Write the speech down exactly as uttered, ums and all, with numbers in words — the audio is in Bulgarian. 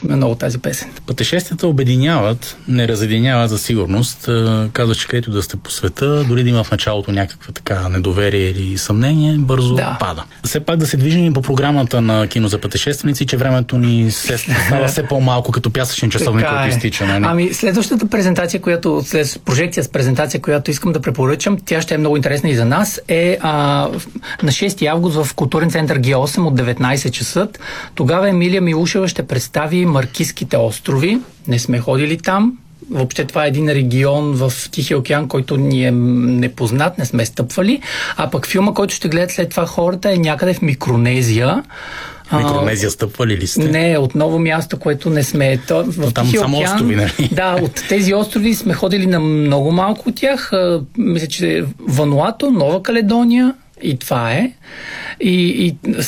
ми е много тази песен. Пътешествията обединяват, не разединяват за сигурност. Казва, че където да сте по света, дори да има в началото някаква така недоверие или съмнение, бързо да. пада. Все пак да се движим и по програмата на Кино за пътешественици, че времето ни се става все по-малко като пясъчен часовник, който изтича. Нали? Ами следващата презентация, която, след прожекция с презентация, която искам да препоръчам, тя ще е много интересна и за нас, е а, на шести август в Културен център Г осем от деветнайсет часа. Тогава Емилия Милушева ще представи Маркизските острови. Не сме ходили там. Въобще това е един регион в Тихия океан, който ни е непознат, не сме стъпвали. А пък филма, който ще гледат след това хората, е някъде в Микронезия. Микронезия стъпвали ли сте? Не, отново място, което не сме. То, в там Тихия само океан, острови, нали? Да, от тези острови сме ходили на много малко от тях. Мисля, че Вануато, Нова Каледония и това е. И, и